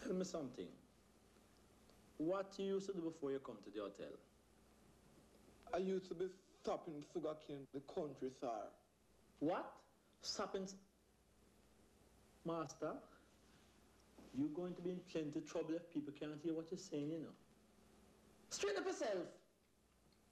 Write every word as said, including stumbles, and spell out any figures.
Tell me something. What you used to do before you come to the hotel? I used to be stopping sugarcane in the country, sir. What? Stopping... Master, you're going to be in plenty trouble if people can't hear what you're saying, you know. Straighten up yourself.